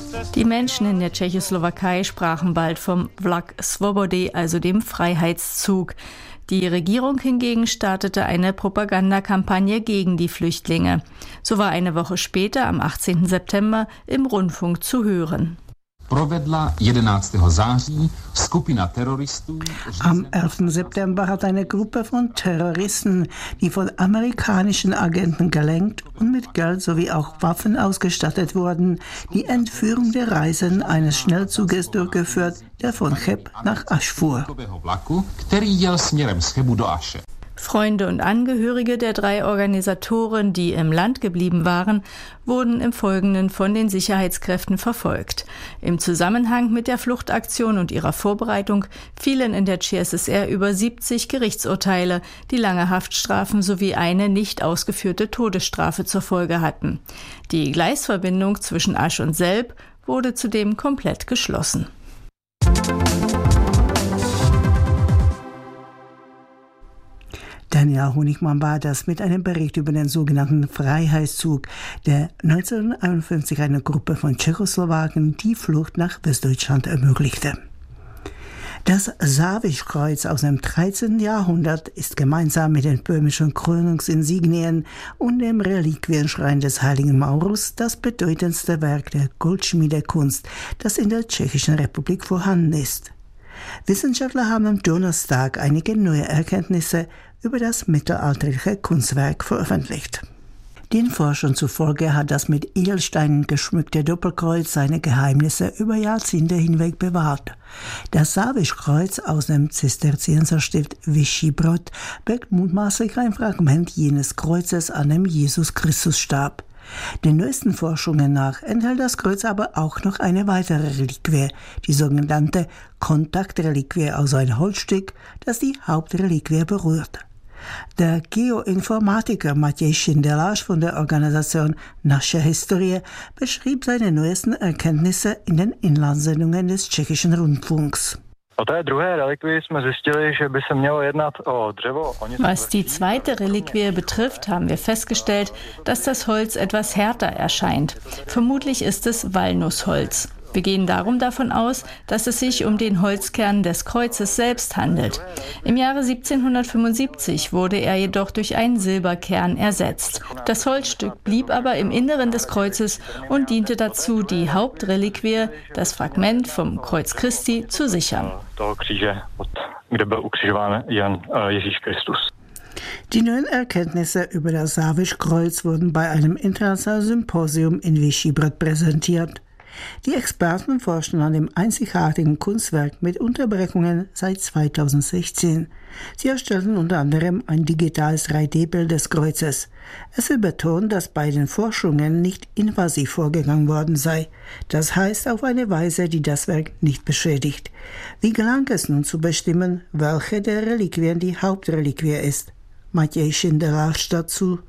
Die Menschen in der Tschechoslowakei sprachen bald vom Vlak Svobody, also dem Freiheitszug. Die Regierung hingegen startete eine Propagandakampagne gegen die Flüchtlinge. So war eine Woche später, am 18. September, im Rundfunk zu hören. Am 11. September hat eine Gruppe von Terroristen, die von amerikanischen Agenten gelenkt und mit Geld sowie auch Waffen ausgestattet wurden, die Entführung der Reisenden eines Schnellzuges durchgeführt, der von Cheb nach Asch fuhr. Freunde und Angehörige der 3 Organisatoren, die im Land geblieben waren, wurden im Folgenden von den Sicherheitskräften verfolgt. Im Zusammenhang mit der Fluchtaktion und ihrer Vorbereitung fielen in der CSSR über 70 Gerichtsurteile, die lange Haftstrafen sowie eine nicht ausgeführte Todesstrafe zur Folge hatten. Die Gleisverbindung zwischen Asch und Selb wurde zudem komplett geschlossen. Daniel Honigmann war das mit einem Bericht über den sogenannten Freiheitszug, der 1951 eine Gruppe von Tschechoslowaken die Flucht nach Westdeutschland ermöglichte. Das Savischkreuz aus dem 13. Jahrhundert ist gemeinsam mit den böhmischen Krönungsinsignien und dem Reliquienschrein des heiligen Maurus das bedeutendste Werk der Goldschmiedekunst, das in der Tschechischen Republik vorhanden ist. Wissenschaftler haben am Donnerstag einige neue Erkenntnisse über das mittelalterliche Kunstwerk veröffentlicht. Den Forschern zufolge hat das mit Edelsteinen geschmückte Doppelkreuz seine Geheimnisse über Jahrzehnte hinweg bewahrt. Das Savischkreuz aus dem Zisterzienserstift Vyšší Brod birgt mutmaßlich ein Fragment jenes Kreuzes, an dem Jesus Christus starb. Den neuesten Forschungen nach enthält das Kreuz aber auch noch eine weitere Reliquie, die sogenannte Kontaktreliquie, also ein Holzstück, das die Hauptreliquie berührt. Der Geoinformatiker Matěj Šindelář von der Organisation Naše Historie beschrieb seine neuesten Erkenntnisse in den Inlandssendungen des tschechischen Rundfunks. Was die zweite Reliquie betrifft, haben wir festgestellt, dass das Holz etwas härter erscheint. Vermutlich ist es Walnussholz. Wir gehen darum davon aus, dass es sich um den Holzkern des Kreuzes selbst handelt. Im Jahre 1775 wurde er jedoch durch einen Silberkern ersetzt. Das Holzstück blieb aber im Inneren des Kreuzes und diente dazu, die Hauptreliquie, das Fragment vom Kreuz Christi, zu sichern. Die neuen Erkenntnisse über das Savischkreuz wurden bei einem internationalen Symposium in Vyšší Brod präsentiert. Die Experten forschen an dem einzigartigen Kunstwerk mit Unterbrechungen seit 2016. Sie erstellten unter anderem ein digitales 3D-Bild des Kreuzes. Es wird betont, dass bei den Forschungen nicht invasiv vorgegangen worden sei. Das heißt auf eine Weise, die das Werk nicht beschädigt. Wie gelang es nun zu bestimmen, welche der Reliquien die Hauptreliquie ist? Matěj Šindelář dazu.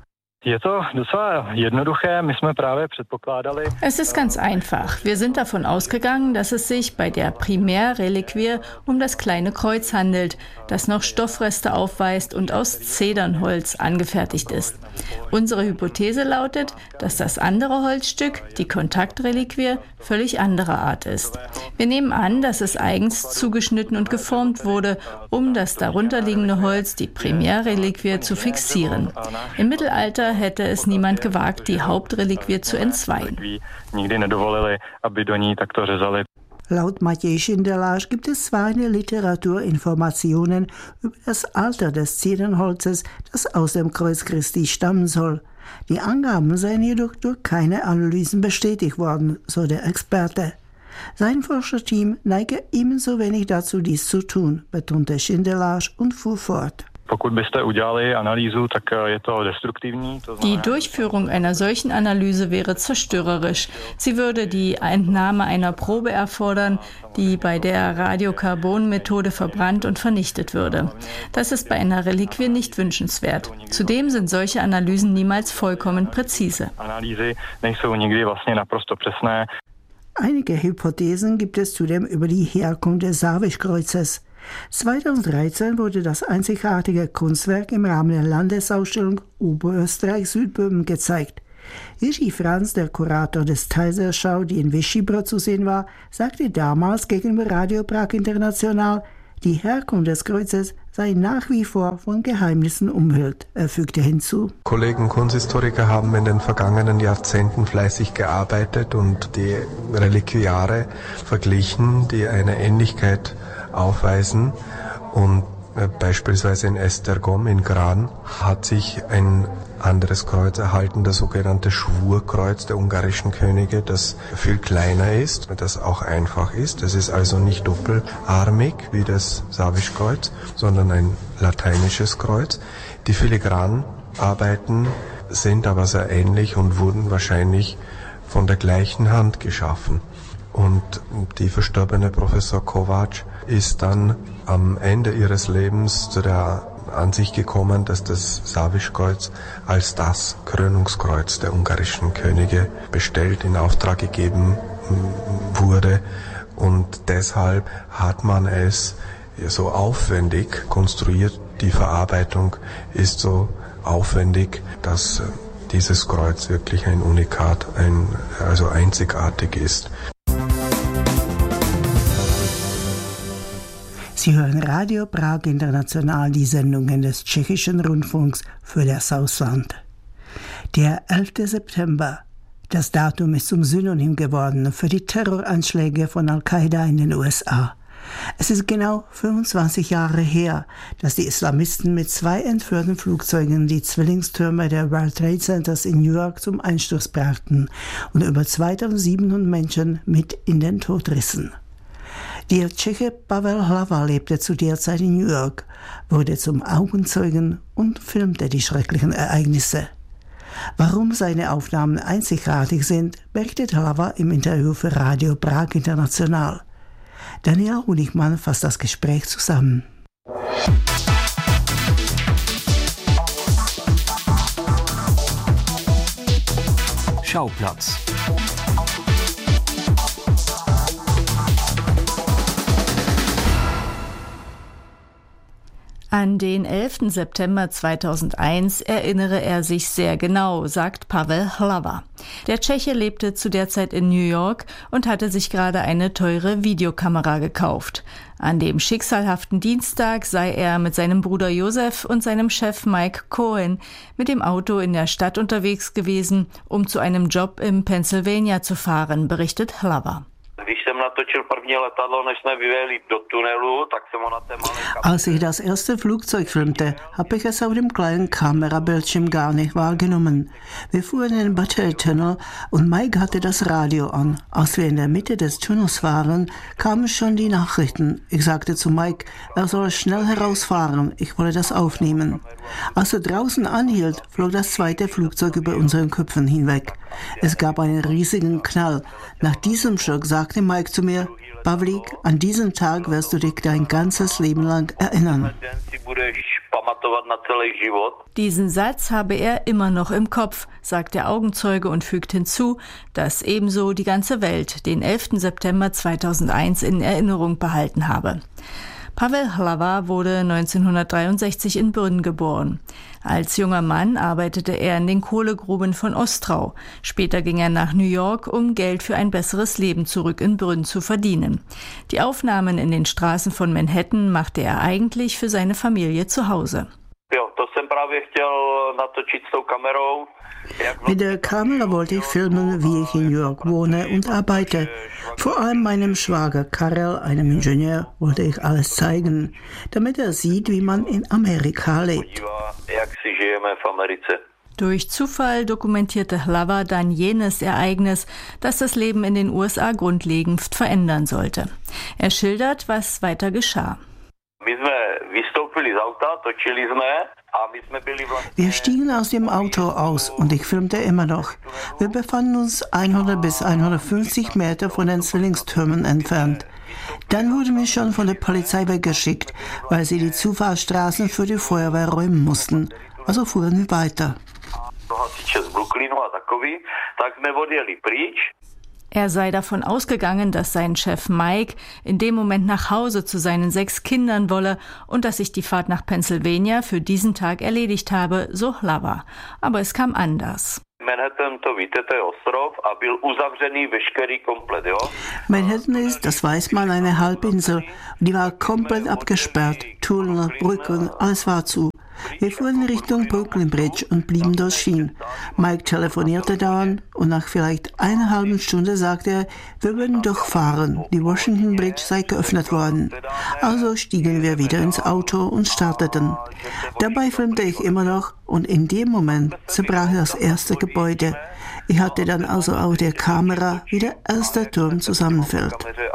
Es ist ganz einfach. Wir sind davon ausgegangen, dass es sich bei der Primärreliquie um das kleine Kreuz handelt, das noch Stoffreste aufweist und aus Zedernholz angefertigt ist. Unsere Hypothese lautet, dass das andere Holzstück, die Kontaktreliquie, völlig anderer Art ist. Wir nehmen an, dass es eigens zugeschnitten und geformt wurde, um das darunterliegende Holz, die Primärreliquie, zu fixieren. Im Mittelalter hätte es niemand gewagt, die Hauptreliquie zu entzweien. Laut Matěj Šindelář gibt es zwar in der Literatur Informationen über das Alter des Zedernholzes, das aus dem Kreuz Christi stammen soll. Die Angaben seien jedoch durch keine Analysen bestätigt worden, so der Experte. Sein Forscherteam neige ebenso wenig dazu, dies zu tun, betonte Šindelář und fuhr fort. Die Durchführung einer solchen Analyse wäre zerstörerisch. Sie würde die Entnahme einer Probe erfordern, die bei der Radiokarbon-Methode verbrannt und vernichtet würde. Das ist bei einer Reliquie nicht wünschenswert. Zudem sind solche Analysen niemals vollkommen präzise. Einige Hypothesen gibt es zudem über die Herkunft des Savischkreuzes. 2013 wurde das einzigartige Kunstwerk im Rahmen der Landesausstellung Oberösterreich-Südböhmen gezeigt. Jiří Franz, der Kurator des Taizerschau, die in Vyšehrad zu sehen war, sagte damals gegenüber Radio Prag International, die Herkunft des Kreuzes sei nach wie vor von Geheimnissen umhüllt. Er fügte hinzu: Kollegen Kunsthistoriker haben in den vergangenen Jahrzehnten fleißig gearbeitet und die Reliquiare verglichen, die eine Ähnlichkeit aufweisen. Und beispielsweise in Esztergom in Gran hat sich ein anderes Kreuz erhalten, das sogenannte Schwurkreuz der ungarischen Könige, das viel kleiner ist, das auch einfach ist. Es ist also nicht doppelarmig wie das Savischkreuz, sondern ein lateinisches Kreuz. Die Filigranarbeiten sind aber sehr ähnlich und wurden wahrscheinlich von der gleichen Hand geschaffen. Und die verstorbene Professor Kovács ist dann am Ende ihres Lebens zu der Ansicht gekommen, dass das Savischkreuz als das Krönungskreuz der ungarischen Könige bestellt, in Auftrag gegeben wurde. Und deshalb hat man es so aufwendig konstruiert. Die Verarbeitung ist so aufwendig, dass dieses Kreuz wirklich ein Unikat, also einzigartig ist. Sie hören Radio Prag International, die Sendungen des tschechischen Rundfunks für das Ausland. Der 11. September, das Datum ist zum Synonym geworden für die Terroranschläge von Al-Qaida in den USA. Es ist genau 25 Jahre her, dass die Islamisten mit 2 entführten Flugzeugen die Zwillingstürme der World Trade Centers in New York zum Einsturz brachten und über 2700 Menschen mit in den Tod rissen. Der Tscheche Pavel Hlava lebte zu der Zeit in New York, wurde zum Augenzeugen und filmte die schrecklichen Ereignisse. Warum seine Aufnahmen einzigartig sind, berichtet Hlava im Interview für Radio Prag International. Daniela Honigmann fasst das Gespräch zusammen. Schauplatz. An den 11. September 2001 erinnere er sich sehr genau, sagt Pavel Hlava. Der Tscheche lebte zu der Zeit in New York und hatte sich gerade eine teure Videokamera gekauft. An dem schicksalhaften Dienstag sei er mit seinem Bruder Josef und seinem Chef Mike Cohen mit dem Auto in der Stadt unterwegs gewesen, um zu einem Job im Pennsylvania zu fahren, berichtet Hlava. Als ich das erste Flugzeug filmte, habe ich es auf dem kleinen Kamerabildschirm gar nicht wahrgenommen. Wir fuhren in den Battery Tunnel und Mike hatte das Radio an. Als wir in der Mitte des Tunnels waren, kamen schon die Nachrichten. Ich sagte zu Mike, er soll schnell herausfahren, ich wolle das aufnehmen. Als er draußen anhielt, flog das zweite Flugzeug über unseren Köpfen hinweg. Es gab einen riesigen Knall. Nach diesem Schock sagte Mike zu mir: Pavlík, an diesen Tag wirst du dich dein ganzes Leben lang erinnern. Diesen Satz habe er immer noch im Kopf, sagt der Augenzeuge und fügt hinzu, dass ebenso die ganze Welt den 11. September 2001 in Erinnerung behalten habe. Pavel Hlava wurde 1963 in Brünn geboren. Als junger Mann arbeitete er in den Kohlegruben von Ostrau. Später ging er nach New York, um Geld für ein besseres Leben zurück in Brünn zu verdienen. Die Aufnahmen in den Straßen von Manhattan machte er eigentlich für seine Familie zu Hause. Mit der Kamera wollte ich filmen, wie ich in New York wohne und arbeite. Vor allem meinem Schwager Karel, einem Ingenieur, wollte ich alles zeigen, damit er sieht, wie man in Amerika lebt. Durch Zufall dokumentierte Hlava dann jenes Ereignis, das das Leben in den USA grundlegend verändern sollte. Er schildert, was weiter geschah. Wir stiegen aus dem Auto aus und ich filmte immer noch. Wir befanden uns 100 bis 150 Meter von den Zwillingstürmen entfernt. Dann wurden wir schon von der Polizei weggeschickt, weil sie die Zufahrtsstraßen für die Feuerwehr räumen mussten. Also fuhren wir weiter. Er sei davon ausgegangen, dass sein Chef Mike in dem Moment nach Hause zu seinen 6 Kindern wolle und dass sich die Fahrt nach Pennsylvania für diesen Tag erledigt habe, so Hlava. Aber es kam anders. Manhattan ist, das weiß man, eine Halbinsel. Die war komplett abgesperrt. Tunnel, Brücken, alles war zu. Wir fuhren Richtung Brooklyn Bridge und blieben dort stehen. Mike telefonierte dann und nach vielleicht einer halben Stunde sagte er, wir würden durchfahren. Die Washington Bridge sei geöffnet worden. Also stiegen wir wieder ins Auto und starteten. Dabei filmte ich immer noch und in dem Moment zerbrach das erste Gebäude. Ich hatte dann also auf der Kamera, wie der erste Turm zusammenfällt.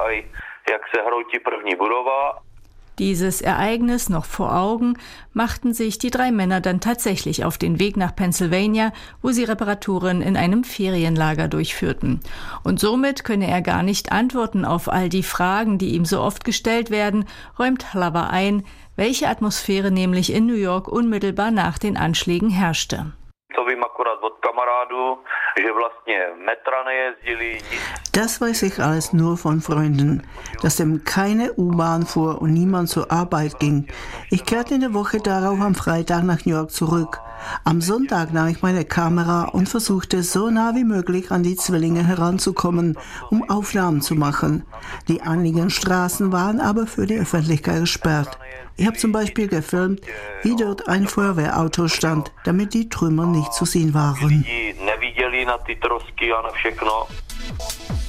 Dieses Ereignis noch vor Augen, machten sich die 3 Männer dann tatsächlich auf den Weg nach Pennsylvania, wo sie Reparaturen in einem Ferienlager durchführten. Und somit könne er gar nicht antworten auf all die Fragen, die ihm so oft gestellt werden, räumt Hlava ein, welche Atmosphäre nämlich in New York unmittelbar nach den Anschlägen herrschte. Das weiß ich alles nur von Freunden, dass dem keine U-Bahn fuhr und niemand zur Arbeit ging. Ich kehrte in der Woche darauf am Freitag nach New York zurück. Am Sonntag nahm ich meine Kamera und versuchte so nah wie möglich an die Zwillinge heranzukommen, um Aufnahmen zu machen. Die einigen Straßen waren aber für die Öffentlichkeit gesperrt. Ich habe zum Beispiel gefilmt, wie dort ein Feuerwehrauto stand, damit die Trümmer nicht zu sehen waren.